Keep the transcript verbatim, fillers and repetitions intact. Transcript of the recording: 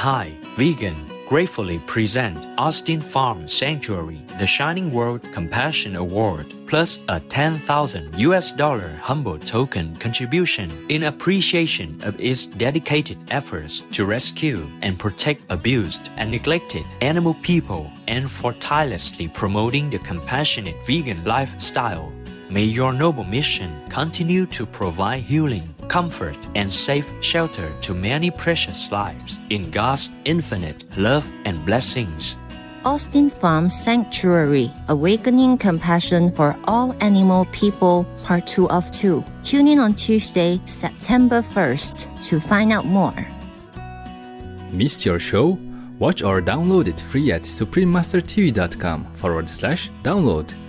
Hi, Vegan gratefully present Austin Farm Sanctuary, the Shining World Compassion Award, plus a ten thousand U S dollar humble token contribution in appreciation of its dedicated efforts to rescue and protect abused and neglected animal people and for tirelessly promoting the compassionate vegan lifestyle. May your noble mission continue to provide healing, comfort, and safe shelter to many precious lives in God's infinite love and blessings. Austin Farm Sanctuary, Awakening Compassion for All Animal People, Part two of two. Tune in on Tuesday, September first to find out more. Missed your show? Watch or download it free at suprememastertv.com forward slash download.